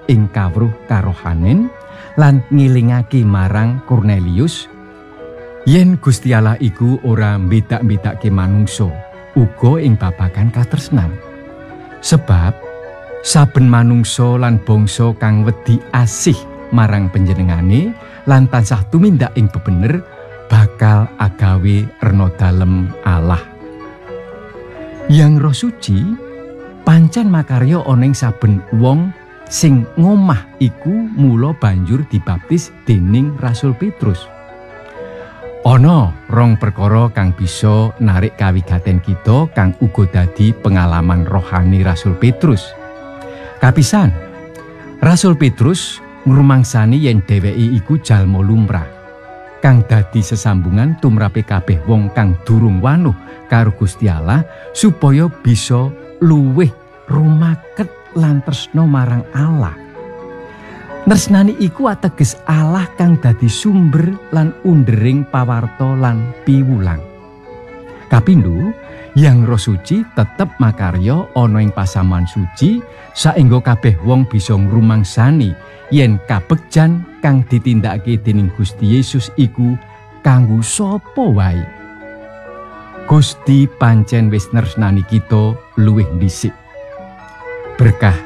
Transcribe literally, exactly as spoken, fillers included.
ing kawruh karohanen lan ngilingake marang Kornelius yen Gusti Allah iku ora mbedak-bedake manungsa uga ing babagan katresnan. Sebab saben manungsa lan bangsa kang wedi asih marang panjenengane lan tansah tumindak ing bebener bakal agawe rena dalem Allah. Yang Roh Suci pancen makarya ana ing saben wong sing ngomah iku mula banjur dibaptis dening Rasul Petrus. Ana rong perkara kang bisa narik kawigaten kita kang uga dadi pengalaman rohani Rasul Petrus. Kapisan, Rasul Petrus ngrumangsani yen dheweke iku jalma lumrah kang dadi sesambungan tumrape kabeh wong kang durung wanuh karo Gusti Allah supaya bisa luwih rumaket lan tresna marang Allah. Tresnani iku ateges Allah kang dadi sumber lan undering pawarta lan piwulang. Kapindho, Yang Roh Suci tetep makarya ana ing pasaman suci saengga kabeh wong bisa ngrumangsani yen kabegjan kang ditindakake dening Gusti Yesus iku kanggo sapa wae. Gusti pancen wis nresnani kita luwih dhisik. Berkah